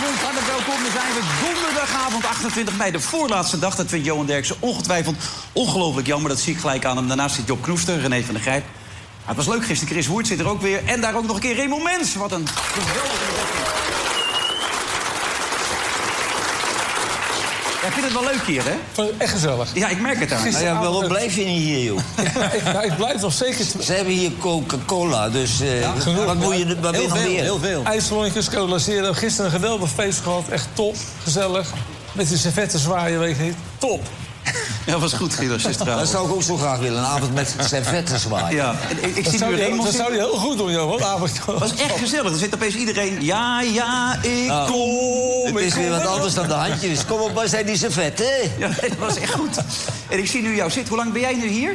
Jongens, hartelijk welkom. Dan zijn we donderdagavond 28 mei, de voorlaatste dag. Dat vindt Johan Derksen ongetwijfeld ongelooflijk jammer. Dat zie ik gelijk aan hem. Daarnaast zit Job Knoester, René van der Grijp. Het was leuk gisteren. Chris Woert zit er ook weer. En daar ook nog een keer Raymond Mens. Wat een geweldige ontdekking. Jij vindt het wel leuk hier, hè? Echt gezellig. Ja, ik merk het aan. Nou ja, waarom blijf je niet hier, joh? Ik blijf nog zeker... Ze hebben hier Coca-Cola, dus genoeg, wat wil je nog meer? Heel veel. IJssellontjes, cola zero. Gisteren een geweldig feest gehad. Echt top, gezellig. Met die servetten zwaaien, weet je niet. Top. Ja, dat was goed gisteravond. Dat zou ik ook zo graag willen, een avond met servetten zwaaien. Ja, ik zie nu Raymond. Dat zou je heel goed doen, Johan. Dat was echt gezellig. Er zit opeens iedereen... Ja, ik kom. Het is weer wat anders dan de handjes. Kom op, waar zijn die servetten? Ja, dat was echt goed. En ik zie nu jou zitten. Hoe lang ben jij nu hier?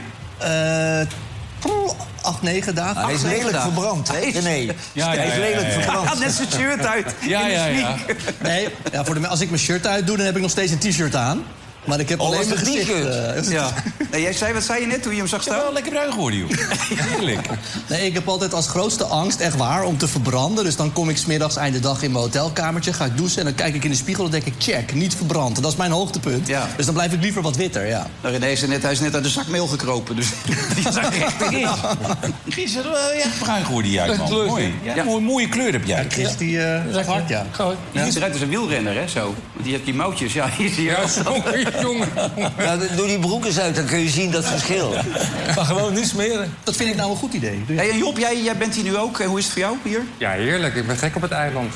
8, 9 dagen. Hij is redelijk verbrand, hè? Nee. Hij is redelijk verbrand. Hij had net zijn shirt uit. Ja. Nee, als ik mijn shirt uitdoe, dan heb ik nog steeds een t-shirt aan. Maar ik heb alleen mijn gezicht. Ja. Nee, wat zei je net toen je hem zag staan? Wel lekker bruin geworden, joh. Heerlijk. Nee, ik heb altijd als grootste angst, echt waar, om te verbranden. Dus dan kom ik 's middags eind de dag in mijn hotelkamertje, ga ik douchen... en dan kijk ik in de spiegel en denk ik, check, niet verbrand. En dat is mijn hoogtepunt. Ja. Dus dan blijf ik liever wat witter, ja. Nou, René hij is net uit de zakmeel gekropen, dus die zag er echt in. Chris is wel echt bruin geworden, jij, man. Mooi. Ja, mooie kleur heb jij. Chris, die zag hard, ja. Die ziet eruit als een wielrenner, hè, zo. Want die heeft die mouwtjes, ja, hier zie je. Jongen. Ja, doe die broek eens uit, dan kun je zien dat verschil. Maar gewoon niet smeren. Dat vind ik nou een goed idee. Hey, en Job, jij bent hier nu ook. Hoe is het voor jou hier? Ja, heerlijk. Ik ben gek op het eiland.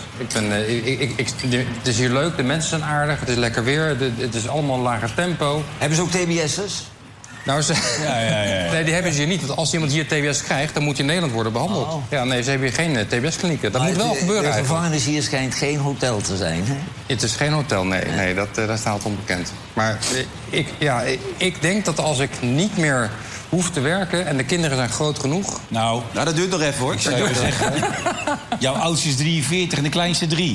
Het is hier leuk, de mensen zijn aardig, het is lekker weer. Het is allemaal een lager tempo. Hebben ze ook TBS'ers? Nou, nee, die hebben ze hier niet. Want als iemand hier TBS krijgt, dan moet hij in Nederland worden behandeld. Oh. Ja, nee, ze hebben hier geen TBS-klinieken. Dat moet wel gebeuren. De gevangenis hier schijnt geen hotel te zijn, hè? Het is geen hotel, nee, dat staat onbekend. Maar ik denk dat als ik niet meer hoef te werken en de kinderen zijn groot genoeg... Nou, dat duurt nog even, hoor. Ik zou je zeggen, jouw oudste is 43 en de kleinste 3.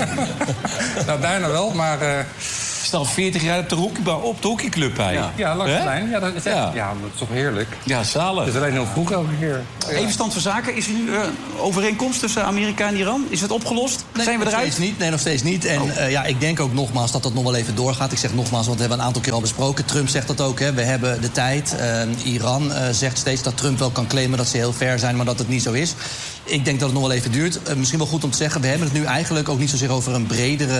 Nou, bijna wel, maar... Stel 40 jaar op de hockeyclub bij. Ja, langs de lijn. Ja, dat is toch heerlijk. Ja, zalig. Het is alleen heel vroeg elke keer. Even stand van zaken. Is er nu overeenkomst tussen Amerika en Iran? Is het opgelost? Nee, zijn we eruit? Steeds niet. Nee, nog steeds niet. En ik denk ook nogmaals dat dat nog wel even doorgaat. Ik zeg nogmaals, want we hebben een aantal keer al besproken. Trump zegt dat ook, hè. We hebben de tijd. Iran zegt steeds dat Trump wel kan claimen dat ze heel fair zijn, maar dat het niet zo is. Ik denk dat het nog wel even duurt. Misschien wel goed om te zeggen, we hebben het nu eigenlijk ook niet zozeer over een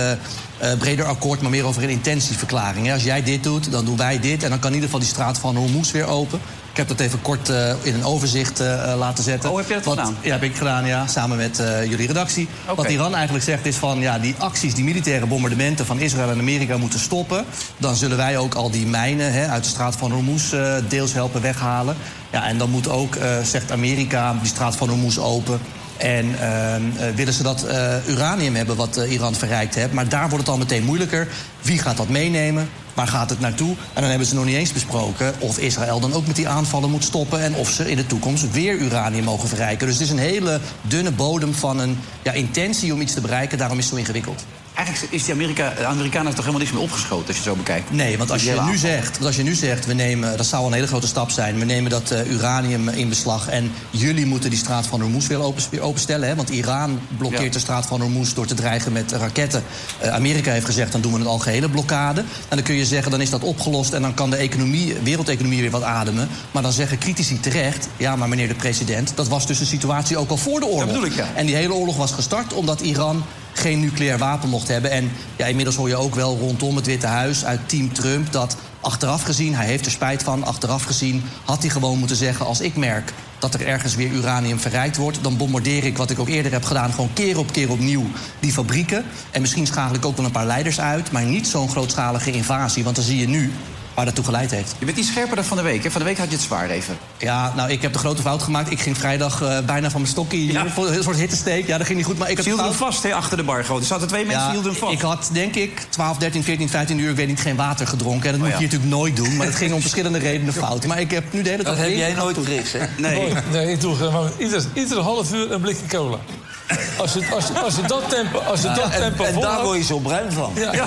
breder akkoord, maar meer over een intentieverklaring. Als jij dit doet, dan doen wij dit. En dan kan in ieder geval die straat van Hormuz weer open. Ik heb dat even kort in een overzicht laten zetten. Oh, heb je dat gedaan? Ja, heb ik gedaan, ja. Samen met jullie redactie. Okay. Wat Iran eigenlijk zegt is van, ja, die acties, die militaire bombardementen van Israël en Amerika moeten stoppen. Dan zullen wij ook al die mijnen uit de straat van Hormuz deels helpen weghalen. Ja, en dan moet ook, zegt Amerika, die straat van Hormuz open. En willen ze dat uranium hebben wat Iran verrijkt heeft. Maar daar wordt het al meteen moeilijker. Wie gaat dat meenemen? Waar gaat het naartoe? En dan hebben ze nog niet eens besproken of Israël dan ook met die aanvallen moet stoppen en of ze in de toekomst weer uranium mogen verrijken. Dus het is een hele dunne bodem van een intentie om iets te bereiken. Daarom is het zo ingewikkeld. Eigenlijk is de Amerikanen toch helemaal niks meer opgeschoten als je het zo bekijkt? Nee, want als je nu zegt, we nemen, dat zou een hele grote stap zijn, we nemen dat uranium in beslag en jullie moeten die straat van Hormuz weer openstellen. Hè, want Iran blokkeert de straat van Hormuz door te dreigen met raketten. Amerika heeft gezegd, dan doen we een algehele blokkade. En dan kun je zeggen, dan is dat opgelost en dan kan de wereldeconomie weer wat ademen. Maar dan zeggen critici terecht, ja, maar meneer de president, dat was dus de situatie ook al voor de oorlog. Dat bedoel ik, ja. En die hele oorlog was gestart omdat Iran geen nucleair wapen mocht hebben. En ja, inmiddels hoor je ook wel rondom het Witte Huis uit team Trump dat achteraf gezien, hij heeft er spijt van, achteraf gezien had hij gewoon moeten zeggen, als ik merk dat er ergens weer uranium verrijkt wordt, dan bombardeer ik, wat ik ook eerder heb gedaan, gewoon keer op keer opnieuw die fabrieken. En misschien schakel ik ook wel een paar leiders uit, maar niet zo'n grootschalige invasie, want dan zie je nu waar dat toe geleid heeft. Je bent iets scherper dan van de week, hè? Van de week had je het zwaar even. Ja, nou, ik heb de grote fout gemaakt. Ik ging vrijdag bijna van mijn stokkie voor een soort hittesteek. Ja, dat ging niet goed, maar ik had hield hem vast, hè, achter de bar. Er zaten 2 mensen, hielden hem vast. Ik had, denk ik, 12, 13, 14, 15 uur, ik weet niet, geen water gedronken. En dat moet je natuurlijk nooit doen, maar het ging om verschillende redenen fout. Maar ik heb nu de hele dag... Dat heb jij nooit Chris, hè? Nee, ik doe gewoon iedere half uur een blikje cola. Als je dat tempo volhoudt... En daar word je zo bruin van. Ja.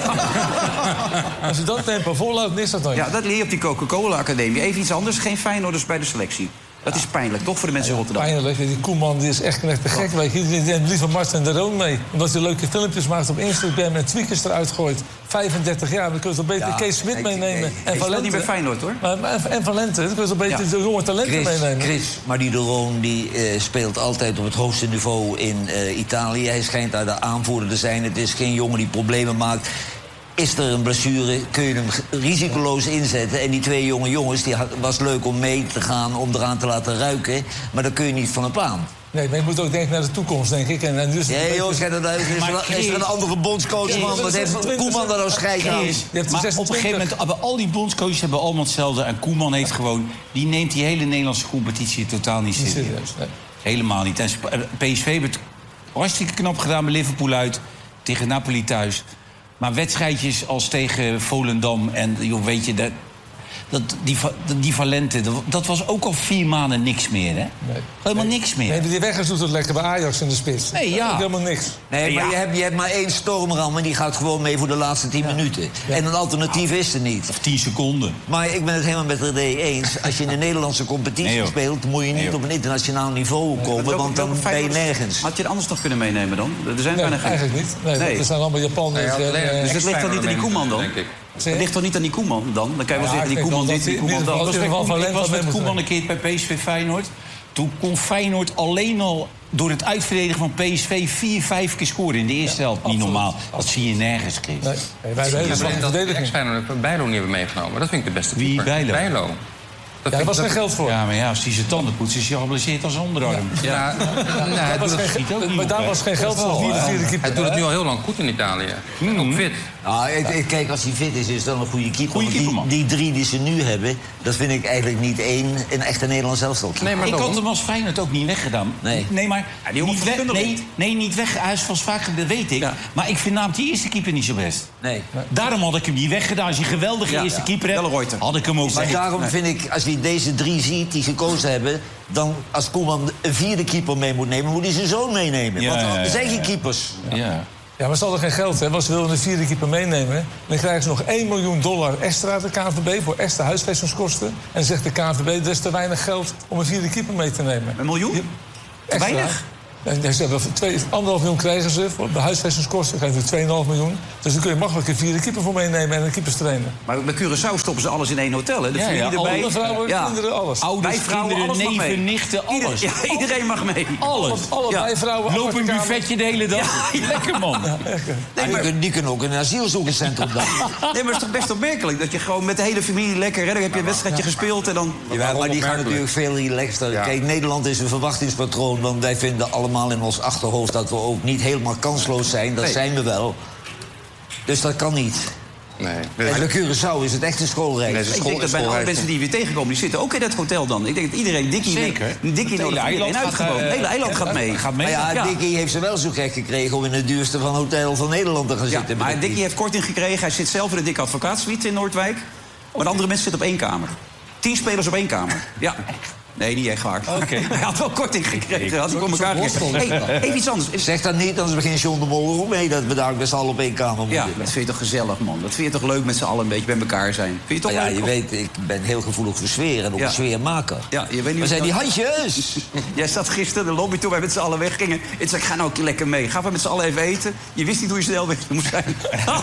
Als je dat tempo volhoudt, is dat dan. Ja, dat leer je op die Coca-Cola Academie. Even iets anders, geen Feyenoorders bij de selectie. Dat is pijnlijk, toch, voor de mensen in Rotterdam? Pijnlijk. Die Koeman die is echt te gek. Weet je. Die neemt liever Martin de Roon mee. Omdat hij leuke filmpjes maakt op Instagram en tweakers eruit gooit. 35 jaar, dan kun je toch beter Kees Smit meenemen. En Van Lente. Niet bij Feyenoord, hoor. En Van Lente, dan kun je toch beter de jonge talenten meenemen. Chris, maar die de Roon die speelt altijd op het hoogste niveau in Italië. Hij schijnt daar de aanvoerder te zijn. Het is geen jongen die problemen maakt. Is er een blessure, kun je hem risicoloos inzetten. En die 2 jonge jongens, was leuk om mee te gaan, om eraan te laten ruiken. Maar dan kun je niet van een baan. Nee, maar je moet ook denken naar de toekomst, denk ik. En dus ja, jongens, is er een andere bondscoach, man? Wat heeft Koeman daar nou schijt aan? Maar op een gegeven moment, al die bondscoaches hebben allemaal hetzelfde. En Koeman heeft gewoon... Die neemt die hele Nederlandse competitie totaal niet serieus. Nee. Helemaal niet. En PSV heeft het hartstikke knap gedaan met Liverpool uit. Tegen Napoli thuis. Maar wedstrijdjes als tegen Volendam en joh, weet je, die Valente, dat was ook al 4 maanden niks meer, hè? Nee. Helemaal niks meer. Nee, die Weghorst doet het lekker bij Ajax in de spits. Nee, ja. Helemaal niks. Nee, maar je hebt maar 1 stormram en die gaat gewoon mee voor de laatste 10 minuten. Ja. En een alternatief is er niet. Of 10 seconden. Maar ik ben het helemaal met René eens. Als je in de Nederlandse competitie speelt, moet je niet op een internationaal niveau komen, want dan ben je nergens. Had je het anders nog kunnen meenemen dan? Er zijn bijna geen... Eigenlijk niet. Nee. Er zijn allemaal Japanners. Dus het ligt dan niet aan die Koeman dan? Het ligt toch niet aan die Koeman dan? Dan kan je wel zeggen, die Koeman dit, die Koeman dat. Ik was met Koeman een keer bij PSV Feyenoord. Toen kon Feyenoord alleen al door het uitverdedigen van PSV 4-5 keer scoren in de eerste helft. Niet normaal. Dat zie je nergens, Chris. Nee, wij hebben hele zwakke verdediging. Feyenoord Bijlo niet hebben meegenomen. Dat vind ik de beste keeper. Wie Bijlo? Daar was geen geld voor. Ja, maar als hij zijn tanden poetst, is hij geblesseerd als een onderarm. Maar daar was geen geld voor. Hij doet het nu al heel lang goed in Italië. Ook fit. Kijk, als hij fit is dat een goede keeper. Die 3 die ze nu hebben, dat vind ik eigenlijk niet een echte Nederlands elftal. Ik had hem als Feyenoord ook niet weggedaan. Nee, maar niet weg. Hij is vast vaak, dat weet ik. Ja. Maar ik vind namelijk die eerste keeper niet zo best. Nee. Daarom had ik hem niet weggedaan. Als je een geweldige eerste keeper hebt, had ik hem ook. Maar daarom vind ik, als je deze 3 ziet die gekozen hebben, dan als Koeman een 4e keeper mee moet nemen, moet hij zijn zoon meenemen. Want er zijn geen keepers. Ja, maar ze hadden geen geld, hè. Want ze wilden een 4e keeper meenemen. Dan krijgen ze nog $1 miljoen extra de KNVB voor extra huisvestingskosten. En dan zegt de KNVB, er is te weinig geld om een 4e keeper mee te nemen. $1 miljoen? Te weinig? En ze hebben 1,5 miljoen krijgen ze voor de huisvestingskosten. Dan krijgen ze 2,5 miljoen. Dus dan kun je makkelijk een 4e keeper voor meenemen en een keepers trainen. Maar bij Curaçao stoppen ze alles in 1 hotel, hè? De familie erbij. Alle vrouwen, kinderen, alles. Ouders, kinderen, neven, nichten, alles. Iedereen mag mee. Alles. Allebei vrouwen. Loop een buffetje de hele dag. Lekker, man. Die kunnen ook een asielzoekerscentrum dan. Nee, maar het is toch best opmerkelijk dat je gewoon met de hele familie lekker... Hè, dan heb je een wedstrijdje gespeeld en dan... Ja, maar die gaan natuurlijk veel relaxter. Ja. Kijk, Nederland is een verwachtingspatroon, want wij vinden allemaal in ons achterhoofd dat we ook niet helemaal kansloos zijn. Dat zijn we wel. Dus dat kan niet. Nee. En de Curaçao is het echt een schoolreis. Ik denk dat bij alle mensen die weer tegenkomen, die zitten ook in dat hotel dan. Ik denk dat iedereen Dickie nodig uitgewoond. Het hele eiland gaat mee. Maar ja, Dickie heeft ze wel zo gek gekregen om in het duurste van hotel van Nederland te gaan zitten. Maar Dickie heeft korting gekregen. Hij zit zelf in de dikke advocaatsuite in Noordwijk. Maar de andere mensen zitten op 1 kamer. 10 spelers op 1 kamer. Ja. Nee, niet echt waar. Hij had wel korting gekregen. Had hij voor elkaar gekregen. Even iets anders. Zeg dat niet, anders begint John de Mol ook mee... dat we daar met z'n allen op 1 kamer moeten. Ja, dat vind je toch gezellig, man. Dat vind je toch leuk met z'n allen een beetje bij elkaar zijn. Vind je toch leuk? Ja, je weet, ik ben heel gevoelig voor sfeer en ook een sfeermaker. Ja, je weet niet. Waar zijn die handjes? Jij zat gisteren de lobby toen wij met z'n allen weggingen. Ik zei, ga nou lekker mee. Ga maar met z'n allen even eten. Je wist niet hoe je snel weg moest zijn.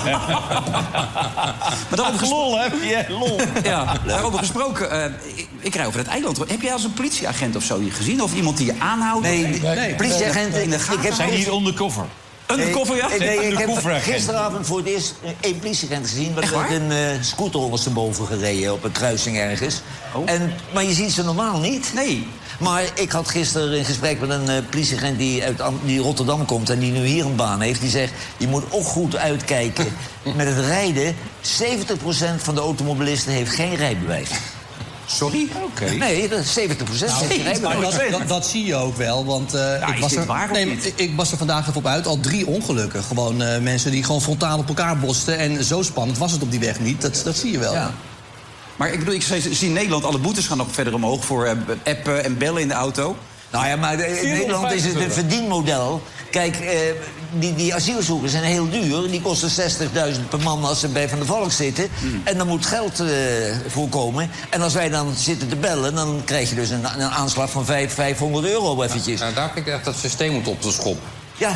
Maar daarover lol, hè? Lol. Ja, daarover gesproken. Ik rij over het eiland. Heb jij als een politieagent of zo niet gezien? Of iemand die je aanhoudt? Nee. Politieagenten. Zijn die hier undercover? Undercover, ja? Nee, ik heb gisteravond voor het eerst 1 politieagent gezien. Dat werd een scooter ondersteboven gereden op een kruising ergens. Maar je ziet ze normaal niet. Nee. Maar ik had gisteren een gesprek met een politieagent die uit Rotterdam komt... en die nu hier een baan heeft. Die zegt, je moet ook goed uitkijken met het rijden. 70% van de automobilisten heeft geen rijbewijs. Sorry? Oké. Nee, dat is 70%. Dat zie je ook wel, want ik was er vandaag even op uit. Al 3 ongelukken. Gewoon mensen die gewoon frontaal op elkaar bosten. En zo spannend was het op die weg niet. Dat zie je wel. Ja. Maar ik bedoel, ik zie in Nederland alle boetes gaan nog verder omhoog... voor appen en bellen in de auto. Nou ja, maar in Nederland is het een verdienmodel. Kijk, die asielzoekers zijn heel duur. Die kosten 60.000 per man als ze bij Van der Valk zitten. En dan moet geld voorkomen. En als wij dan zitten te bellen, dan krijg je dus een aanslag van 500 euro eventjes. Nou, daar vind ik echt dat systeem moet op de schop. Ja.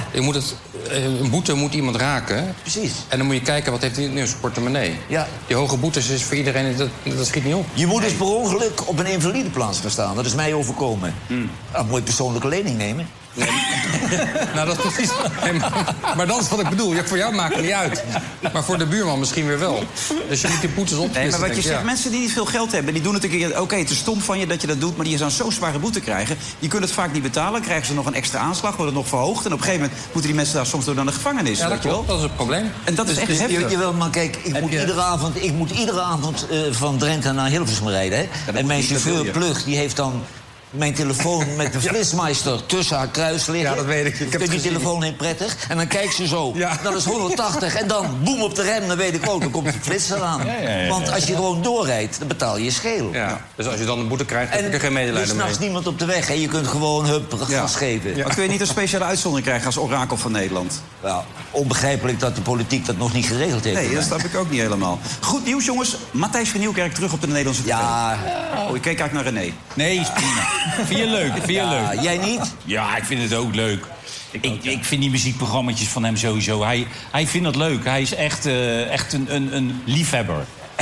Een boete moet iemand raken. Precies. En dan moet je kijken, wat heeft hij nu in zijn portemonnee? Ja. Die hoge boetes is voor iedereen, dat schiet niet op. Je moet dus per ongeluk op een invalideplaats gaan staan. Dat is mij overkomen. Dan moet je persoonlijke lening nemen. Nee. Nou, dat is precies. Nee, maar dat is wat ik bedoel. Ja, voor jou maakt het niet uit. Maar voor de buurman misschien weer wel. Dus je moet die boetes opsplitsen. Nee, maar wat je zegt, mensen die niet veel geld hebben, die doen het een keer. Oké, het is stom van je dat je dat doet, maar die gaan zo'n zware boete krijgen. Die kunnen het vaak niet betalen, krijgen ze nog een extra aanslag, wordt het nog verhoogd. En op een gegeven moment moeten die mensen daar soms door naar de gevangenis. Ja, dat klopt. Dat is het probleem. En dat is echt heftig. Jawel, maar kijk, ik moet iedere avond van Drenthe naar Hilversum rijden. Hè? En mijn chauffeur Plug, die heeft dan mijn telefoon met de flitsmeister tussen haar kruis liggen. Ja, dat weet ik. Ik heb die telefoon heel prettig. En dan kijkt ze zo. Ja. Dat is 180. En dan boem op de rem. Dan weet ik ook, dan komt de flitser aan. Ja. Want als je gewoon doorrijdt, dan betaal je scheel. Ja. Dus als je dan een boete krijgt, heb ik er geen medelijden er is mee. s'nachts niemand op de weg. Hè? Je kunt gewoon gas geven. Maar kun je niet een speciale uitzondering krijgen als orakel van Nederland? Ja, onbegrijpelijk dat de politiek dat nog niet geregeld heeft. Nee, dat snap ik ook niet helemaal. Goed nieuws, jongens. Matthijs van Nieuwkerk terug op de Nederlandse tv. Ja. Oh, ik keek eigenlijk naar René. Nee, is prima. Vind je leuk? Jij niet? Ja, ik vind het ook leuk. Ik vind die muziekprogramma's van hem sowieso. Hij vindt het leuk. Hij is echt een liefhebber.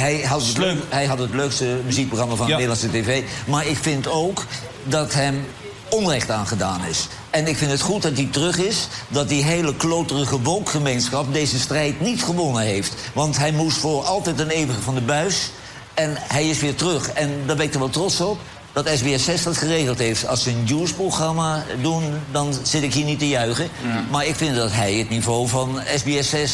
Hij had het leukste muziekprogramma van de Nederlandse tv. Maar ik vind ook dat hem onrecht aangedaan is. En ik vind het goed dat hij terug is. Dat die hele kloterige woke-gemeenschap deze strijd niet gewonnen heeft. Want hij moest voor altijd en eeuwig van de buis. En hij is weer terug. En daar ben ik er wel trots op. Dat SBS6 dat geregeld heeft. Als ze een Juice-programma doen, dan zit ik hier niet te juichen. Ja. Maar ik vind dat hij het niveau van SBS6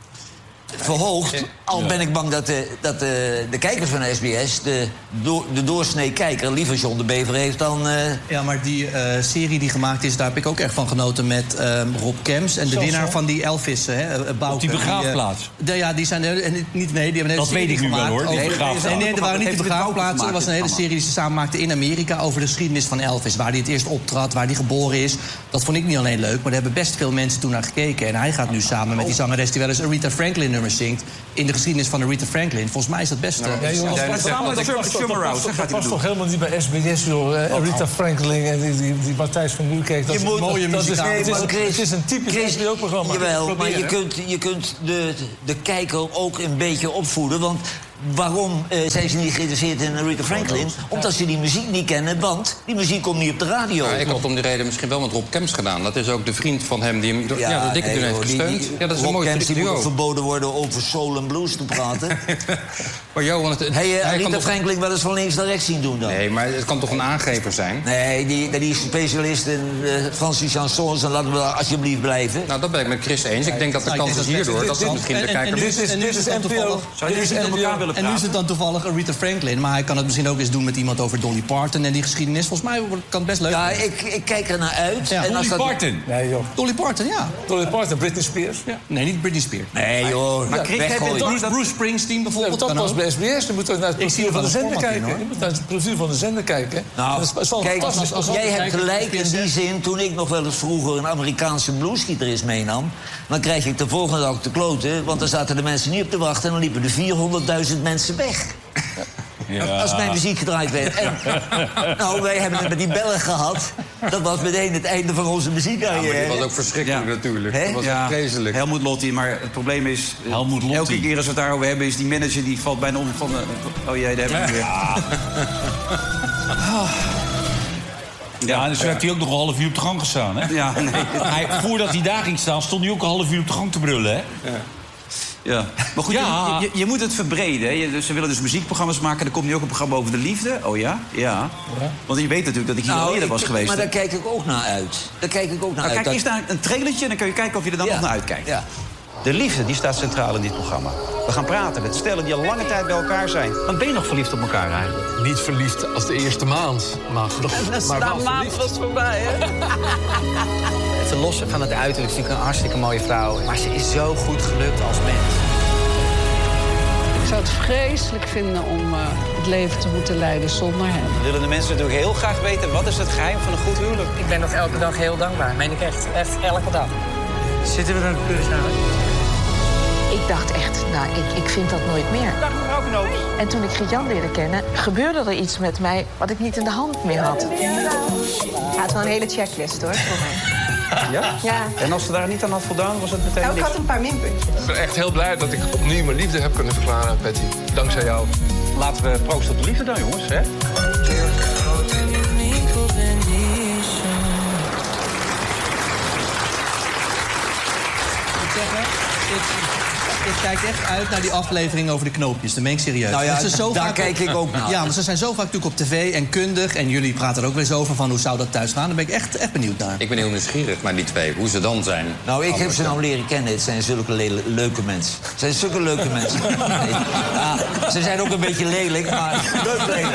verhoogt. Al ben ik bang dat de kijkers van SBS, de doorsnee kijker, liever John de Bever heeft dan... Ja, maar die serie die gemaakt is, daar heb ik ook echt van genoten met Rob Kemps. En de winnaar van die Elvis, Bouke. Op die begraafplaats. Die zijn die hebben een hele dat serie weet ik nu gemaakt. wel, hoor. Nee, dat waren niet de begraafplaatsen. Er was een hele serie die ze samen maakten in Amerika over de geschiedenis van Elvis. Waar hij het eerst optrad, waar hij geboren is. Dat vond ik niet alleen leuk, maar daar hebben best veel mensen toen naar gekeken. En hij gaat nu samen met die zangeres die wel eens Aretha Franklin nummers zingt in de geschiedenis van Aretha Franklin. Volgens mij is dat best... Dat was toch helemaal niet bij SBS, joh. Aretha Franklin en die Matthijs van Nieuwkerk. Dat is een mooie muziek. Het is een typisch HBO-programma. Jawel, maar je kunt de kijker ook een beetje opvoeden. Want waarom zijn ze niet geïnteresseerd in Aretha Franklin? Omdat ze die muziek niet kennen, want die muziek komt niet op de radio. Ja, ik had om die reden misschien wel met Rob Kemps gedaan. Dat is ook de vriend van hem die hem de dikke toen heeft gesteund. Dat is een mooie Kemps die moet verboden worden over soul en blues te praten. Maar Johan, Aretha Franklin wel eens van links naar rechts zien doen dan? Nee, maar het kan toch een aangever zijn? Nee, die is specialist in Franse chansons en laten we alsjeblieft blijven. Nou, dat ben ik met Chris eens. Ik denk dat de kans is hierdoor dat misschien de kijker... Dit is NPO. En nu is het dan toevallig Aretha Franklin. Maar hij kan het misschien ook eens doen met iemand over Dolly Parton en die geschiedenis. Volgens mij kan het best leuk zijn. Ja, ik kijk er naar uit. Ja. En Dolly Parton? Nee, joh. Dolly Parton, ja. Dolly Parton, Britney Spears? Ja. Nee, niet Britney Spears. Nee, joh. Maar Bruce Springsteen bijvoorbeeld. Dat was bij SBS. Je moet naar het profiel van de zender kijken. Je moet naar het profiel van de zender kijken. Nou, kijk, jij hebt gelijk in die zin. Toen ik nog wel eens vroeger een Amerikaanse bluesgitarist meenam, dan krijg ik de volgende dag te kloten. Want dan zaten de mensen niet op te wachten en dan liepen er 400.000 mensen weg. Ja. Als mijn muziek gedraaid werd. En, nou, wij hebben het met die bellen gehad. Dat was meteen het einde van onze muziekcarrière. Ja, dat was ook verschrikkelijk natuurlijk. Dat was echt vreselijk. Helmut Lotti, maar het probleem is... elke keer als we het daarover hebben, is die manager die valt bijna om van... oh jee, daar hebben we weer. Ja, en zo heeft hij ook nog een half uur op de gang gestaan, hè? Ja, nee. Voordat hij daar ging staan, stond hij ook een half uur op de gang te brullen, hè? Ja. Ja, maar goed, je moet het verbreden. Hè. Ze willen dus muziekprogramma's maken. Er komt nu ook een programma over de liefde. Oh ja? Ja. Want je weet natuurlijk dat ik hier al eerder was geweest. Maar daar kijk ik ook naar uit. Kijk eerst naar een trailertje en dan kun je kijken of je er dan nog naar uitkijkt. Ja. De liefde die staat centraal in dit programma. We gaan praten met stellen die al lange tijd bij elkaar zijn. Want ben je nog verliefd op elkaar eigenlijk? Niet verliefd als de eerste maand. Maar de maand was voorbij, hè? Even los van het uiterlijk, is natuurlijk een hartstikke mooie vrouw. Maar ze is zo goed gelukt als mens. Ik zou het vreselijk vinden om het leven te moeten leiden zonder hem. Willen de mensen natuurlijk heel graag weten, wat is het geheim van een goed huwelijk? Ik ben nog elke dag heel dankbaar, meen ik echt. Echt elke dag. Zitten we dan de pleurs aan? Ik dacht echt, nou, ik vind dat nooit meer. Dag mevrouw Knoop. En toen ik Gert-Jan leerde kennen, gebeurde er iets met mij wat ik niet in de hand meer had. Ja, het is wel een hele checklist, hoor, voor mij. Ja? Ja. En als ze daar niet aan had voldaan, was het meteen Nou, ik niks? had een paar minpuntjes. Ik ben echt heel blij dat ik opnieuw mijn liefde heb kunnen verklaren aan Patty. Dankzij jou. Laten we proosten op de liefde dan, jongens, hè? Ik kijk echt uit naar die aflevering over de knoopjes. Dat meen ik serieus. Nou ja, Want ze daar kijk ik ook naar. Ja, maar ze zijn zo vaak natuurlijk op tv en kundig. En jullie praten er ook weer eens over van hoe zou dat thuis gaan. Daar ben ik echt benieuwd naar. Ik ben heel nieuwsgierig naar die twee, hoe ze dan zijn. Nou, ik heb ze nou leren kennen. Het zijn zulke leuke mensen. Het zijn zulke leuke mensen. Nee, ja, ze zijn ook een beetje lelijk, maar leuk.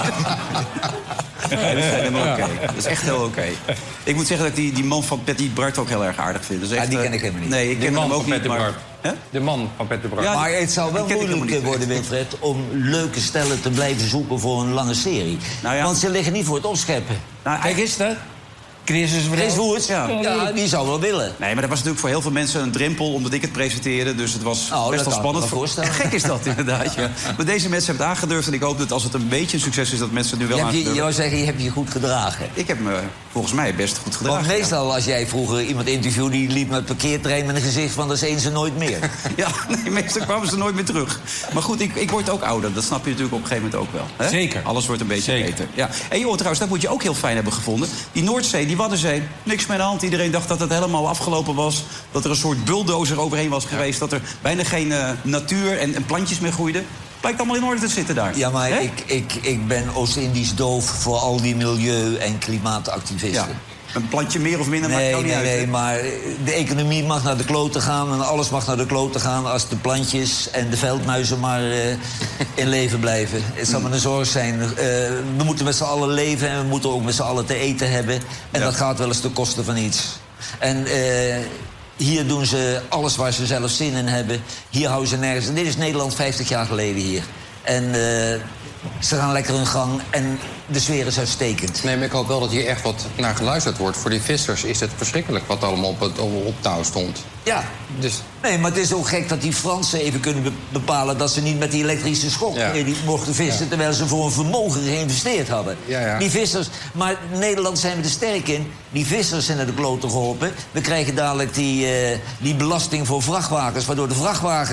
Nee, dat is helemaal oké. Dat is echt heel oké. Ik moet zeggen dat ik die man van Patty Bart ook heel erg aardig vind. Dat is echt, die ken ik helemaal niet. Nee, ik ken hem ook niet, maar... De man van Patty Bart. Ja, maar het zou wel moeilijk worden, Wilfred, om leuke stellen te blijven zoeken voor een lange serie. Nou ja. Want ze liggen niet voor het opscheppen. Nou, Kijk eens dat. Chris Woerts, ja, die zou wel willen. Nee, maar dat was natuurlijk voor heel veel mensen een drempel omdat ik het presenteerde. Dus het was best wel spannend. Gek is dat inderdaad, ja. Maar deze mensen hebben het aangedurfd. En ik hoop dat als het een beetje een succes is, dat mensen het nu wel aangedurfd. Je wou zeggen, je hebt je goed gedragen. Ik heb me volgens mij best goed gedragen. Want meestal als jij vroeger iemand interviewde, die liep met het parkeertrein met een gezicht van dat is eens en nooit meer. Ja, nee, meestal kwamen ze nooit meer terug. Maar goed, ik word ook ouder. Dat snap je natuurlijk op een gegeven moment ook wel. Hè? Zeker. Alles wordt een beetje beter. Ja. En joh, trouwens, dat moet je ook heel fijn hebben gevonden. Die Noordzee, die Waddenzee, niks meer aan de hand. Iedereen dacht dat het helemaal afgelopen was. Dat er een soort bulldozer overheen was geweest. Dat er bijna geen natuur en plantjes meer groeiden. Blijkt allemaal in orde te zitten daar. Ja, maar ik ben Oost-Indisch doof voor al die milieu- en klimaatactivisten. Ja. Een plantje meer of minder maakt ook niet uit. Nee, maar de economie mag naar de kloten gaan en alles mag naar de kloten gaan als de plantjes en de veldmuizen maar in leven blijven. Het zal maar een zorg zijn. We moeten met z'n allen leven en we moeten ook met z'n allen te eten hebben. En dat gaat wel eens ten koste van iets. En hier doen ze alles waar ze zelf zin in hebben. Hier houden ze nergens. En dit is Nederland 50 jaar geleden hier. En ze gaan lekker hun gang en de sfeer is uitstekend. Nee, maar ik hoop wel dat hier echt wat naar geluisterd wordt. Voor die vissers is het verschrikkelijk wat allemaal op touw stond. Ja, dus... nee, maar het is ook gek dat die Fransen even kunnen bepalen dat ze niet met die elektrische schok die mochten vissen, terwijl ze voor een vermogen geïnvesteerd hadden. Ja. Die vissers, maar in Nederland zijn we er sterk in. Die vissers zijn naar de kloten geholpen. We krijgen dadelijk die belasting voor vrachtwagens, waardoor de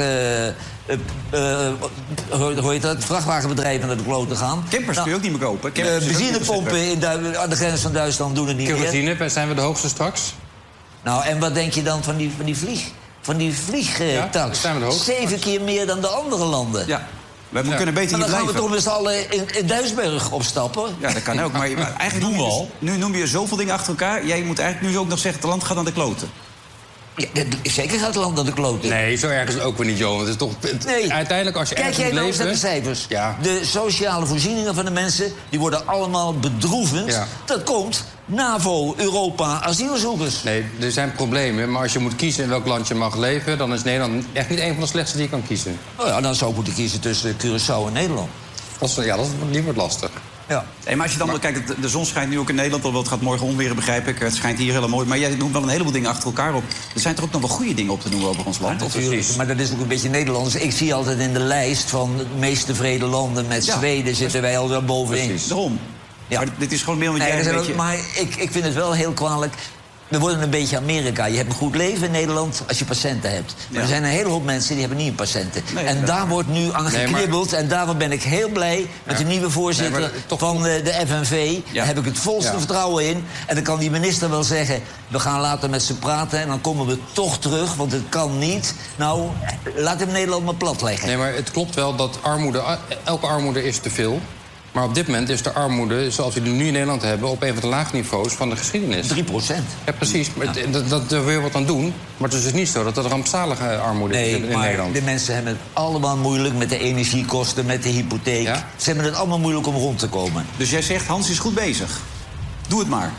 vrachtwagenbedrijven naar de kloten gaan. Campers kun je ook niet meer kopen. Benzinepompen aan de grens van Duitsland doen het niet meer. Kerosine, zijn we de hoogste straks? Nou, en wat denk je dan van die vliegtax? 7 keer meer dan de andere landen. Ja. We kunnen beter maar niet dan blijven. gaan we toch met z'n allen in Duisburg opstappen. Ja, dat kan ook. Maar eigenlijk doen we al. Nu noem je zoveel dingen achter elkaar. Jij moet eigenlijk nu ook nog zeggen, het land gaat aan de kloten. Ja, zeker gaat het land aan de kloten. Nee, zo erg is het ook weer niet, Johan. Het is toch... Uiteindelijk, als je Kijk jij nou eens naar de cijfers. Ja. De sociale voorzieningen van de mensen, die worden allemaal bedroevend. Ja. Dat komt NAVO, Europa, asielzoekers. Nee, er zijn problemen. Maar als je moet kiezen in welk land je mag leven, dan is Nederland echt niet een van de slechtste die je kan kiezen. Nou ja, dan zou ik moeten kiezen tussen Curaçao en Nederland. Die wordt lastig. Ja. Hey, maar als je dan kijkt, de zon schijnt nu ook in Nederland, alhoewel het gaat morgen onweer, begrijp ik. Het schijnt hier helemaal mooi. Maar jij noemt wel een heleboel dingen achter elkaar op. Er zijn toch ook nog wel goede dingen op te noemen over ons land? Natuurlijk, maar dat is ook een beetje Nederlands. Ik zie altijd in de lijst van de meest tevreden landen met Zweden zitten wij al wel bovenin. Precies. Daarom. Ja. Maar dit is gewoon meer wat jij een beetje... Maar ik vind het wel heel kwalijk. We worden een beetje Amerika. Je hebt een goed leven in Nederland als je patiënten hebt. Maar er zijn een hele hoop mensen die hebben niet patiënten. Nee, en daar wordt nu aan geknibbeld. En daarom ben ik heel blij met de nieuwe voorzitter van de FNV. Daar heb ik het volste vertrouwen in. En dan kan die minister wel zeggen, we gaan later met ze praten en dan komen we toch terug, want het kan niet. Nou, laat hem Nederland maar plat leggen. Nee, maar het klopt wel dat elke armoede is te veel. Maar op dit moment is de armoede, zoals we die nu in Nederland hebben, op een van de laagste niveaus van de geschiedenis. 3%. Ja, precies. Maar daar wil je wat aan doen. Maar het is dus niet zo dat er rampzalige armoede is in Nederland. De mensen hebben het allemaal moeilijk met de energiekosten, met de hypotheek. Ja? Ze hebben het allemaal moeilijk om rond te komen. Dus jij zegt, Hans is goed bezig. Doe het maar.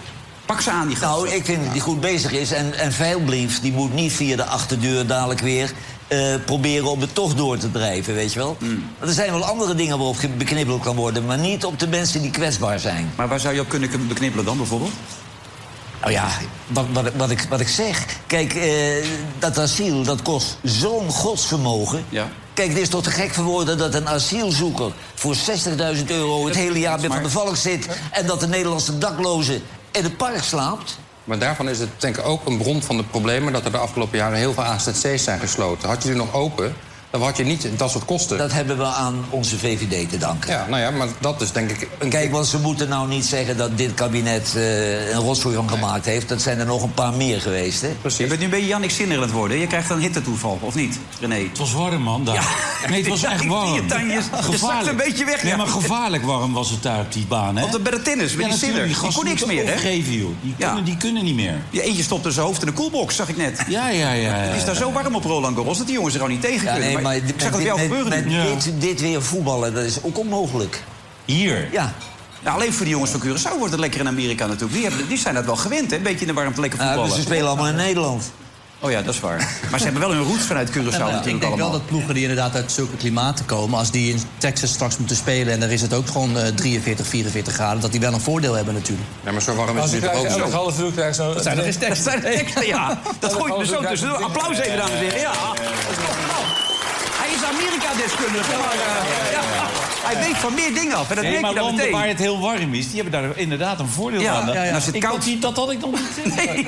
Pak ze aan, die gasten. Nou, ik vind dat die goed bezig is. En Veilbrief, die moet niet via de achterdeur dadelijk weer... proberen om het toch door te drijven, weet je wel. Want er zijn wel andere dingen waarop beknibbeld kan worden... maar niet op de mensen die kwetsbaar zijn. Maar waar zou je op kunnen beknibbelen dan, bijvoorbeeld? Nou ja, wat ik zeg. Kijk, dat asiel, dat kost zo'n godsvermogen. Ja. Kijk, het is toch te gek voor woorden dat een asielzoeker... voor €60.000 het hele jaar bij Van der Valk zit... en dat de Nederlandse dakloze in het park slaapt... Maar daarvan is het denk ik ook een bron van de problemen... dat er de afgelopen jaren heel veel AZC's zijn gesloten. Had je die nog open, dan had je niet dat soort kosten. Dat hebben we aan onze VVD te danken. Ja, nou ja, maar dat is denk ik... Kijk, want ze moeten nou niet zeggen dat dit kabinet een rotzooi van gemaakt heeft. Dat zijn er nog een paar meer geweest, hè? Precies. Je bent nu een beetje Jannik Sinner aan het worden. Je krijgt een hittetoeval, of niet, René? Het was warm, man, daar. Ja. Nee, het was echt warm. Je zakt een beetje weg. Nee, maar gevaarlijk warm was het daar op die baan, hè? Want bij de tennis, met die Sinner, die kon niks meer, hè? Opgeven, joh. Die kunnen niet meer. Je eentje stopt in zijn hoofd in de koelbox, zag ik net. Ja. Het is daar zo warm op Roland Garros dat die jongens er gewoon niet tegen kunnen. Nee, maar ik zag het jou gebeuren. Dit weer voetballen, dat is ook onmogelijk. Hier? Ja. Nou, alleen voor die jongens van Curaçao wordt het lekker in Amerika natuurlijk. Die zijn dat wel gewend, hè? Een beetje in de warmte lekker voetballen. Dus ze spelen allemaal in Nederland. Oh ja, dat is waar. Maar ze hebben wel hun roots vanuit Curaçao natuurlijk allemaal. Ik denk wel dat ploegen die inderdaad uit zulke klimaten komen... als die in Texas straks moeten spelen... en daar is het ook gewoon 43, 44 graden... dat die wel een voordeel hebben natuurlijk. Ja, maar zo warm is het nu ook zo. Half uur krijg je zo... Dat zijn er teksten, ja. Dat gooi je er zo tussendoor. Applaus even, dames en heren. Ja, dat is toch knap. Hij is Amerika-deskundige. Hij weet van meer dingen af. En dat merk je dan landen meteen. waar het heel warm is, die hebben daar inderdaad een voordeel van. Dat had ik nog niet. Nee.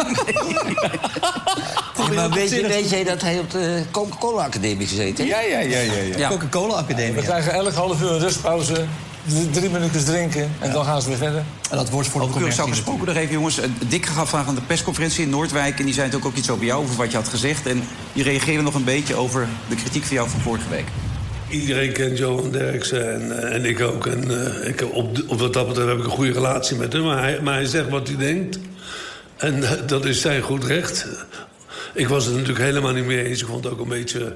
Maar weet jij dat hij op de Coca-Cola-academie gezeten heeft? Ja. Coca-Cola-academie. We krijgen elk half uur een rustpauze. 3 minuutjes drinken en dan gaan ze weer verder. En dat wordt voor de commercie. Curaçao gesproken nog even, jongens. Dick gaf vandaag aan de persconferentie in Noordwijk... en die zei ook iets over jou, over wat je had gezegd. En die reageerde nog een beetje over de kritiek van jou van vorige week. Iedereen kent Johan Derksen en ik ook. En ik heb op wat dat betreft heb ik een goede relatie met hem. Maar hij zegt wat hij denkt. En dat is zijn goed recht. Ik was het natuurlijk helemaal niet mee eens. Ik vond het ook een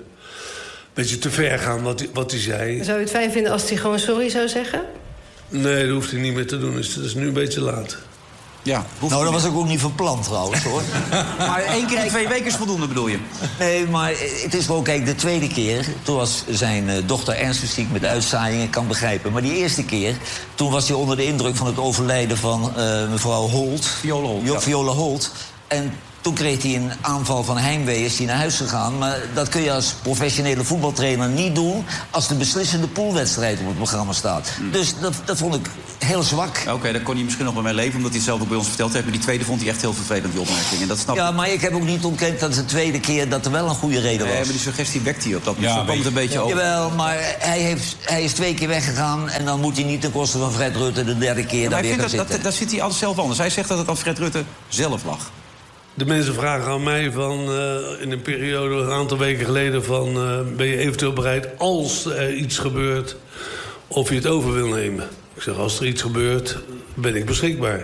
beetje te ver gaan wat hij zei. Zou je het fijn vinden als hij gewoon sorry zou zeggen? Nee, dat hoeft hij niet meer te doen. Dus het is nu een beetje laat. Ja, nou, dat was ook niet van plan trouwens, hoor. Maar 1 keer in 2 weken is voldoende, bedoel je? Nee, maar het is gewoon, kijk, de tweede keer... toen was zijn dochter ernstig ziek met uitzaaiingen, kan begrijpen. Maar die eerste keer, toen was hij onder de indruk van het overlijden van mevrouw Holt. Viola Holt. En toen kreeg hij een aanval van heimwee, is hij naar huis gegaan. Maar dat kun je als professionele voetbaltrainer niet doen... als de beslissende poolwedstrijd op het programma staat. Dus dat vond ik heel zwak. Oké, daar kon hij misschien nog wel mee leven... omdat hij het zelf ook bij ons verteld heeft. Maar die tweede vond hij echt heel vervelend, die opmerking. En dat snap ja, maar ik heb ook niet ontkend dat de tweede keer... dat er wel een goede reden was. Nee, maar die suggestie wekt hij op dat moment. Komt het een beetje over. Jawel, maar hij is 2 keer weggegaan... en dan moet hij niet ten koste van Fred Rutte de derde keer daar weer gaan zitten. Daar zit hij altijd zelf anders. Hij zegt dat het aan Fred Rutte zelf lag. De mensen vragen aan mij van in een periode, een aantal weken geleden... van ben je eventueel bereid, als er iets gebeurt, of je het over wil nemen? Ik zeg, als er iets gebeurt, ben ik beschikbaar.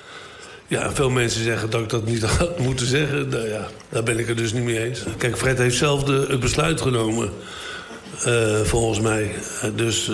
Ja, veel mensen zeggen dat ik dat niet had moeten zeggen. Nou ja, daar ben ik het dus niet mee eens. Kijk, Fred heeft zelf het besluit genomen, volgens mij. Dus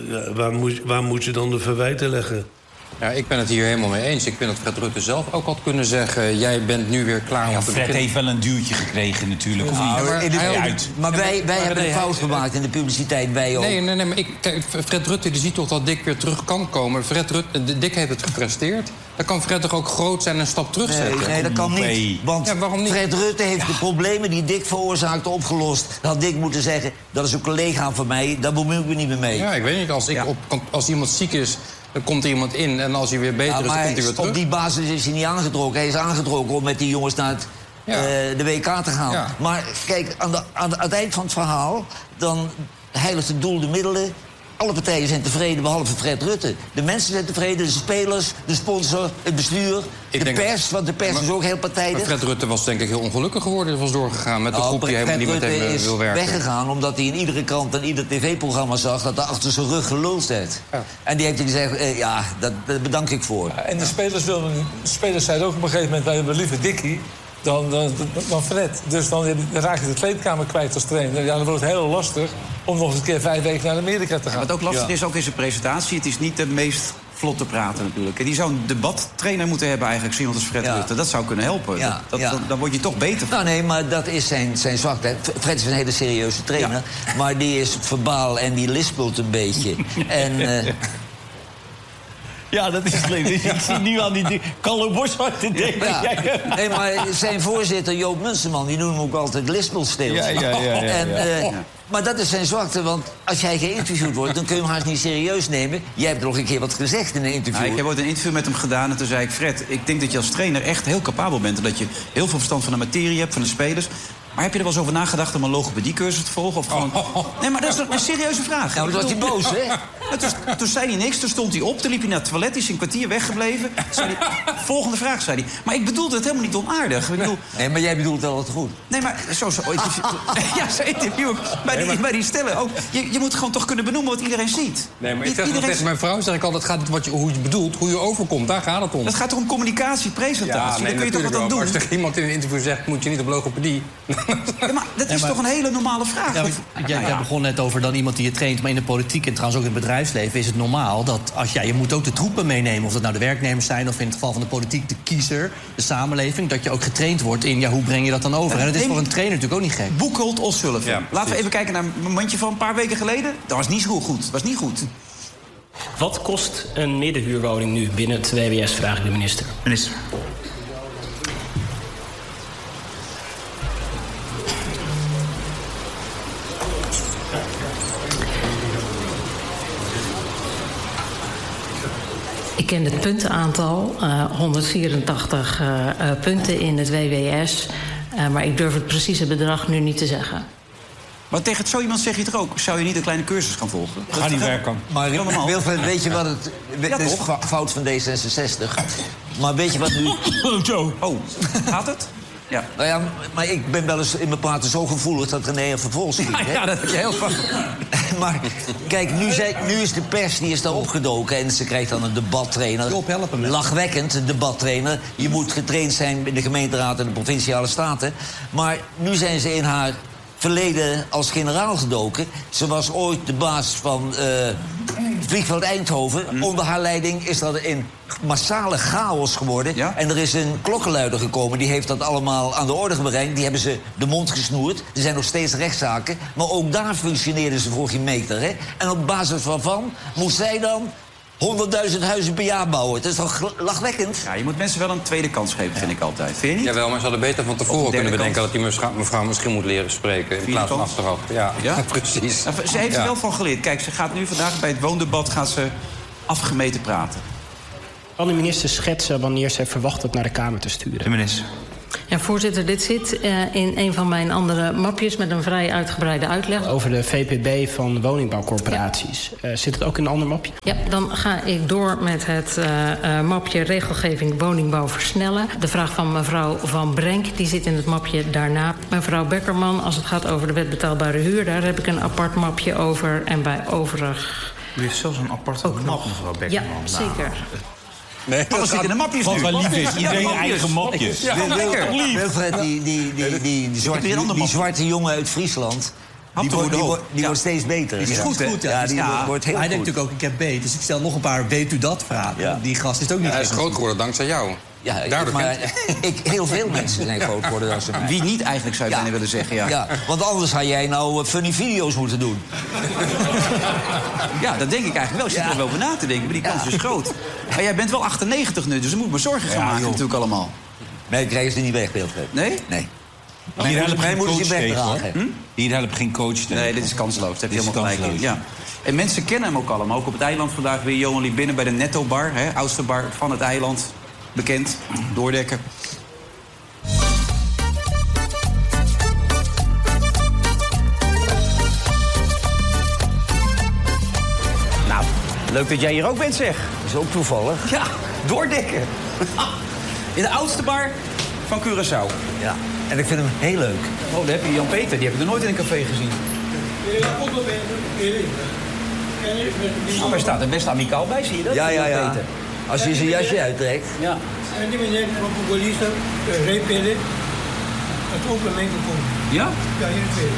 waar moet je dan de verwijten leggen? Ja, ik ben het hier helemaal mee eens. Ik vind dat Fred Rutte zelf ook had kunnen zeggen... jij bent nu weer klaar om te beginnen. Fred heeft wel een duwtje gekregen natuurlijk. Of niet? Maar wij hebben een fout gemaakt in de publiciteit, wij ook. Nee, maar kijk, Fred Rutte die ziet toch dat Dick weer terug kan komen. Dick heeft het gepresteerd. Dan kan Fred toch ook groot zijn en een stap terugzetten? Nee, dat kan niet. Want waarom niet? Fred Rutte heeft de problemen die Dick veroorzaakte opgelost. Dan had Dick moeten zeggen, dat is een collega van mij, daar bemoei ik me niet meer mee. Ja, ik weet niet. Als iemand ziek is... dan komt er iemand in en als hij weer beter is, dan komt hij weer terug. Op die basis is hij niet aangetrokken. Hij is aangetrokken om met die jongens naar de WK te gaan. Ja. Maar kijk, aan het eind van het verhaal... dan heiligt het doel de middelen. Alle partijen zijn tevreden, behalve Fred Rutte. De mensen zijn tevreden, de spelers, de sponsor, het bestuur... de pers, want de pers is ook heel partijdig. Fred Rutte was denk ik heel ongelukkig geworden. Hij was doorgegaan met de groep die helemaal niet met hem wil werken. Fred Rutte is weggegaan omdat hij in iedere krant en ieder tv-programma zag... dat er achter zijn rug geluld werd. Ja. En die heeft gezegd, daar bedank ik voor. Ja, en de spelers zeiden ook op een gegeven moment... wij hebben liever Dickie dan Fred. Dus dan raak je de kleedkamer kwijt als trainer. Ja, dan wordt het heel lastig om nog eens een keer 5 weken naar Amerika te gaan. Wat ook lastig is, ook in zijn presentatie... het is niet de meest vlot te praten natuurlijk. En die zou een debattrainer moeten hebben eigenlijk, zo iemand als Fred Rutte. Dat zou kunnen helpen. Ja, Dan word je toch beter. Nou nee, maar dat is zijn zwakte. Fred is een hele serieuze trainer. Ja. Maar die is verbaal en die lispelt een beetje. En... Ja, dat is het leven. Ik zie nu aan die Carlo Boszhard te denken. Ja. Nee, maar zijn voorzitter Joop Munsterman, die noemt hem ook altijd lispelsteels. Maar dat is zijn zwakte, want als jij geïnterviewd wordt... dan kun je hem haast niet serieus nemen. Jij hebt nog een keer wat gezegd in een interview. Ik heb ooit een interview met hem gedaan en toen zei ik... Fred, ik denk dat je als trainer echt heel capabel bent... en dat je heel veel verstand van de materie hebt, van de spelers... Maar heb je er wel eens over nagedacht om een logopediecursus te volgen? Of gewoon... Nee, maar dat is een serieuze vraag. Nou, dan was hij boos, hè? Toen zei hij niks, toen stond hij op, toen liep hij naar het toilet... is een kwartier weggebleven. Volgende vraag, zei hij. Maar ik bedoelde het helemaal niet onaardig. Nee, maar jij bedoelt wel wat goed. Nee, maar zo interview ik bij die stellen ook. Je moet gewoon toch kunnen benoemen wat iedereen ziet. Nee, maar tegen mijn vrouw zeg ik altijd... het gaat niet hoe je bedoelt, hoe je overkomt. Daar gaat het om. Het gaat toch om communicatie, presentatie. Daar kun je toch wat aan doen. Als er iemand in een interview zegt... moet je niet op logopedie... Ja, maar dat is toch een hele normale vraag? Jij begon net over dan iemand die je traint... maar in de politiek en trouwens ook in het bedrijfsleven is het normaal... dat als je moet ook de troepen meenemen... of dat nou de werknemers zijn of in het geval van de politiek de kiezer... de samenleving, dat je ook getraind wordt in... hoe breng je dat dan over? En dat is voor een trainer natuurlijk ook niet gek. Boekholt of Sullivan. Ja, laten we even kijken naar een momentje van een paar weken geleden. Dat was niet zo goed. Dat was niet goed. Wat kost een middenhuurwoning nu binnen het WWS, vraag ik de minister. Minister. Ik ken het puntenaantal, 184 punten in het WWS. Maar ik durf het precieze bedrag nu niet te zeggen. Maar tegen zo iemand zeg je toch ook... zou je niet een kleine cursus gaan volgen? Dat gaat niet werken. Maar Wilfred, weet je wat het... Het is fout van D66. Maar weet je wat nu... Gaat het? Ja. Nou ja, maar ik ben wel eens in mijn praten zo gevoelig dat René een vervolg schiet. Ja, dat heb je heel vaak. Maar kijk, nu is de pers die is daar opgedoken... en ze krijgt dan een debattrainer. Lachwekkend, een debattrainer. Je moet getraind zijn in de gemeenteraad en de provinciale staten. Maar nu zijn ze in haar verleden als generaal gedoken. Ze was ooit de baas van vliegveld Eindhoven. Onder haar leiding is dat een massale chaos geworden. Ja? En er is een klokkenluider gekomen, die heeft dat allemaal aan de orde gebracht. Die hebben ze de mond gesnoerd. Er zijn nog steeds rechtszaken. Maar ook daar functioneerden ze voor geen meter. Hè? En op basis waarvan moest zij dan 100.000 huizen per jaar bouwen. Het is toch lachwekkend? Ja, je moet mensen wel een tweede kans geven, vind ik altijd. Vind je niet? Jawel, maar ze hadden beter van tevoren kunnen bedenken... dat die mevrouw misschien moet leren spreken in plaats van achteraf. Ja, precies. Nou, ze heeft er wel van geleerd. Kijk, ze gaat nu vandaag bij het woondebat gaat ze afgemeten praten. Kan de minister schetsen wanneer zij verwacht het naar de Kamer te sturen? De minister. Ja, voorzitter, dit zit in een van mijn andere mapjes... met een vrij uitgebreide uitleg. Over de VPB van woningbouwcorporaties. Ja. Zit het ook in een ander mapje? Ja, dan ga ik door met het mapje regelgeving woningbouw versnellen. De vraag van mevrouw Van Brenk, die zit in het mapje daarna. Mevrouw Beckerman, als het gaat over de wet betaalbare huur... daar heb ik een apart mapje over en bij overig... U heeft zelfs een apart map, mevrouw Beckerman. Ja, zeker. Nee, alles zit in de mapjes nu. Wat wel lief is, iedereen eigen mapjes. Ja, lekker. Wilfred, die zwarte jongen uit Friesland... Die wordt steeds beter. Die is goed, hè? Ja, die wordt heel goed. Hij denkt natuurlijk ook, ik heb beet. Dus ik stel nog een paar weet u dat vragen. Ja. Die gast is ook niet... Hij is groot geworden dankzij jou. Ja, heel veel mensen zijn groot geworden dankzij mij. Wie niet eigenlijk, zou je bijna willen zeggen, ja. Want anders had jij nou funny video's moeten doen. Ja, dat denk ik eigenlijk wel. Ik zit er wel over na te denken, maar die kans is groot. Maar jij bent wel 98 nu, dus je moet me zorgen gaan maken natuurlijk allemaal. Nee, ik krijg ze niet weg, Wilfred. Nee? Nee. Hier helpt geen coach tegen, hoor. Hier helpt geen coach tegen. Nee, dit is kansloos. Dat heb je helemaal gelijk in. Ja. En mensen kennen hem ook allemaal. Ook op het eiland vandaag weer. Johan liep binnen bij de Netto Bar. Oudste bar van het eiland. Bekend. Doordekker. Nou, leuk dat jij hier ook bent, zeg. Dat is ook toevallig. Ja, Doordekker. In de oudste bar van Curaçao. Ja, en ik vind hem heel leuk. Oh, daar heb je Jan-Peter. Die heb ik nog nooit in een café gezien. Oh, hij staat er best amicaal bij, zie je dat? Ja. Als je zijn jasje uittrekt. Ja. Ja? Ja, hier Pele.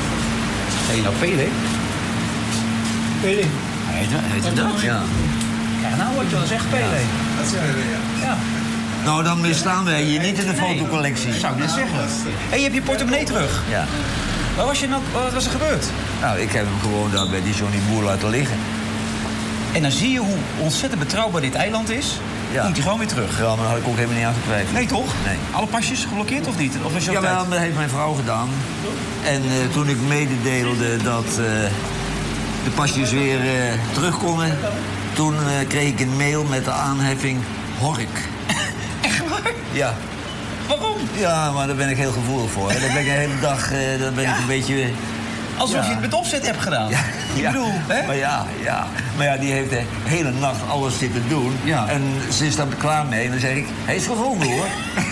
Zeg je nou Pele? Pele. Heet dat? Ja. nou word je wel eens echt Pelé. Dat zijn we, Ja. Nou, dan staan wij hier niet in de fotocollectie. Zou ik net zeggen. Hé, je hebt je portemonnee terug. Ja. Wat was er gebeurd? Nou, ik heb hem gewoon daar bij die Johnny Boer laten liggen. En dan zie je hoe ontzettend betrouwbaar dit eiland is. Ja. Komt hij gewoon weer terug. Ja, maar daar had ik ook helemaal niet aan getwijfeld. Nee, toch? Nee. Alle pasjes geblokkeerd of niet? Of was je op Ja, tijd? maar dat heeft mijn vrouw gedaan. En toen ik mededeelde dat de pasjes weer terug konden... toen kreeg ik een mail met de aanheffing Hork. Echt waar? Ja. Waarom? Ja, maar daar ben ik heel gevoelig voor. Daar ben ik de hele dag daar ben ik een beetje... Alsof je het met opzet hebt gedaan. Ja. Ik bedoel, hè? Maar ja, die heeft de hele nacht alles zitten doen. Ja. En ze is daar klaar mee. En dan zeg ik, hij is gevonden, hoor.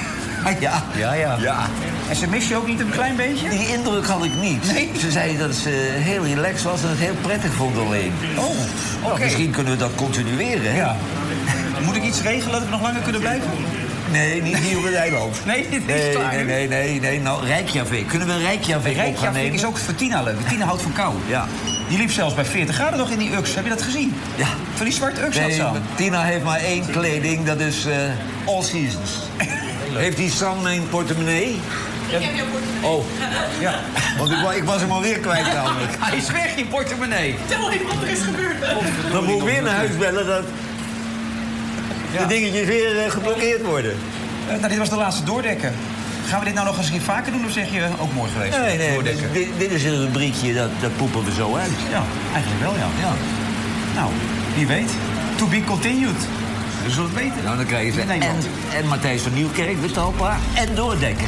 Ja. En ze mist je ook niet een klein beetje? Die indruk had ik niet. Nee? Ze zei dat ze heel relaxed was en het heel prettig vond alleen. Oh, oké. Nou, misschien kunnen we dat continueren, hè? Ja. Moet ik iets regelen dat we nog langer kunnen blijven? Nee, niet hier op het eiland. Nee, dit is klaar nu? Nee. Nou, Reykjavik. Kunnen we Reykjavik op gaan nemen? Reykjavik is ook voor Tina leuk. Tina houdt van kou. Ja. Die liep zelfs bij 40 graden nog in die Ux. Heb je dat gezien? Ja. Van die zwarte Ux had ze aan. Tina heeft maar één kleding, dat is all seasons. Heeft die Sam mijn portemonnee? Ik heb jouw portemonnee. Oh, ja. Want ik was hem alweer kwijt namelijk. Hij is weg, je portemonnee. Tel even wat er is gebeurd. Dan moet ik weer naar huis bellen dat de dingetjes weer geblokkeerd worden. Nou, dit was de laatste doordekken. Gaan we dit nou nog eens een keer vaker doen of zeg je ook mooi geweest? Nee, dit is een rubriekje, dat poepen we zo uit. Ja, eigenlijk wel, ja. Nou, wie weet. To be continued. We zullen het weten. Nou, dan krijgen ze en Matthijs van Nieuwkerk, betaalbaar en doordekken.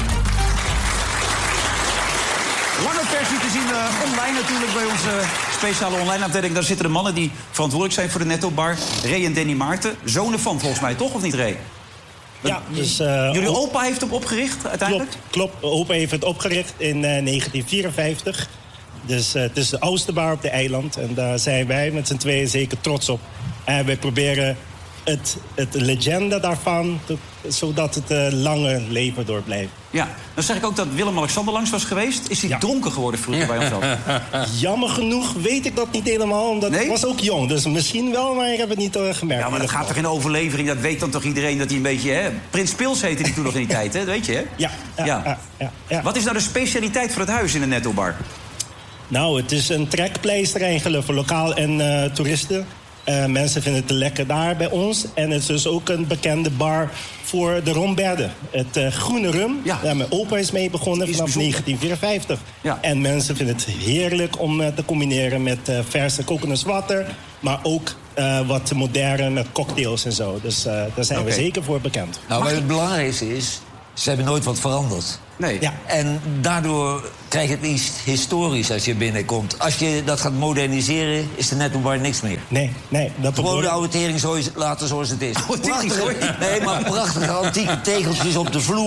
Lange versie te zien online natuurlijk bij onze speciale online afdeling. Daar zitten de mannen die verantwoordelijk zijn voor de Netto-bar. Ray en Danny Maarten. Zonen van volgens mij, toch? Of niet, Ray? Ja, dus... Jullie opa heeft hem opgericht uiteindelijk? Klopt. Opa heeft het opgericht in 1954. Dus het is de oudste bar op de eiland. En daar zijn wij met z'n tweeën zeker trots op. En wij proberen het legende daarvan, zodat het lange leven door blijft. Ja, dan zeg ik ook dat Willem-Alexander langs was geweest. Is hij dronken geworden vroeger bij ons ook? Jammer genoeg weet ik dat niet helemaal, omdat ik was ook jong. Dus misschien wel, maar ik heb het niet gemerkt. Ja, maar dat gaat toch in overlevering? Dat weet dan toch iedereen dat hij een beetje... Hè? Prins Pils heette die toen nog in die tijd, hè? Dat weet je, hè? Ja. Wat is nou de specialiteit voor het huis in de Netto-bar? Nou, het is een trekpleister eigenlijk voor lokaal en toeristen. Mensen vinden het lekker daar bij ons. En het is dus ook een bekende bar voor de romberde. Het groene rum. Ja. Daar mijn opa is mee begonnen vanaf 1954. Ja. En mensen vinden het heerlijk om te combineren met verse coconutwater. Maar ook wat moderne met cocktails en zo. Dus daar zijn we zeker voor bekend. Nou, maar het belangrijkste is, ze hebben nooit wat veranderd. Nee. Ja. En daardoor krijg je het iets historisch als je binnenkomt. Als je dat gaat moderniseren, is de Netto-bar niks meer. Nee. Gewoon de oude tering laten zoals het is. Nee, maar prachtige antieke tegeltjes op de vloer.